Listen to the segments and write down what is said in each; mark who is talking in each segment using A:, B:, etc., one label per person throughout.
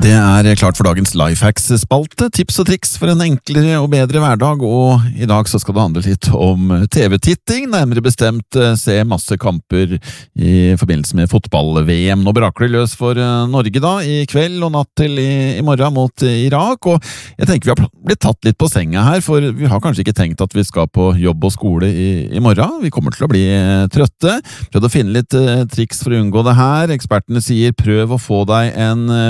A: Det klart for dagens Lifehacks-spalte, tips og triks for en enklere og bedre hverdag, og i dag så skal det handle litt om TV-titting, nærmere bestemt se masse kamper i forbindelse med fotball-VM. Nå brakler det løs for Norge da, i kveld og natt til i morgen mot Irak, og jeg tenker vi har blitt tatt litt på senga her, for vi har kanskje ikke tenkt at vi skal på jobb og skole i morgen. Vi kommer til å bli trøtte. Prøvd å finne litt triks for å unngå det her. Ekspertene sier prøv å få deg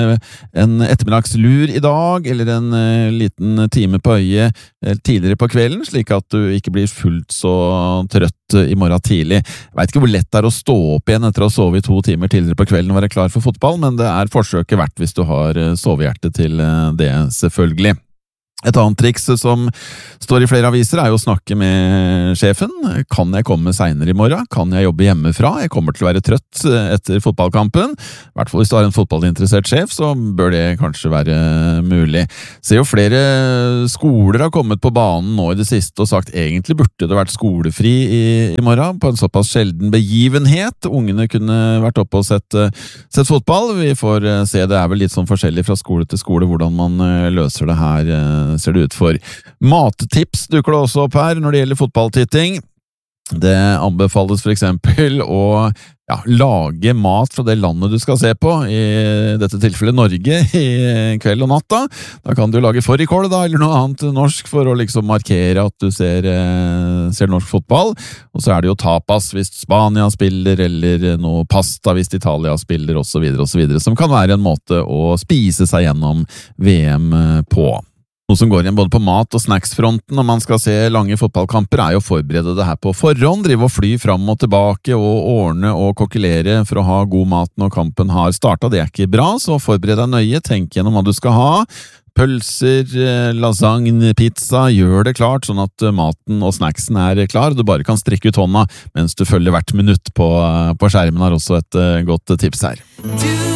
A: en ettermiddagslur i dag, eller en liten time på øyet tidligere på kvelden, slik at du ikke blir fullt så trøtt i morgen tidlig. Jeg vet ikke hvor lett det å stå opp igjen etter å ha sovet i 2 timer tidligere på kvelden og være klar for fotball, men det forsøket verdt hvis du har sovehjerte til det, selvfølgelig. Et annet triks som står i flere aviser jo å snakke med sjefen. Kan jeg komme senere i morgen? Kan jeg jobbe hjemmefra? Jeg kommer til å være trøtt etter fotballkampen. I hvert fall hvis du har en fotballinteressert sjef, så bør det kanskje være mulig. Ser jo flere skoler har kommet på banen nå i det siste og sagt egentlig burde det vært skolefri i morgen på en såpass sjelden begivenhet. Ungene kunne vært oppe og sett fotball. Vi får se, det vel litt sånn forskjellig fra skole til skole hvordan man løser det her, ser det ut for. Mattips dukker det også opp her når det gjelder fotballtitting. Det anbefales for eksempel å lage mat fra det landet du skal se på, i dette tilfellet Norge, i kveld og natt da. Da kan du lage fårikål da, eller noe annet norsk for å liksom markere at du ser norsk fotball. Og så det jo tapas hvis Spania spiller, eller noe pasta hvis Italia spiller, og så videre, som kan være en måte å spise seg gjennom VM på. Noe som går igjen både på mat- og snacksfronten når man skal se lange fotballkamper jo å forberede det her på forhånd, drive og fly fram og tilbake og ordne og kokkelere for å ha god mat når kampen har startet. Det ikke bra, så forbered deg nøye, tenk gjennom hva du skal ha. Pølser, lasagne, pizza, gjør det klart sånn at maten og snacksen klar, og du bare kan strekke ut hånda mens du følger hvert minutt på skjermen, også et godt tips her.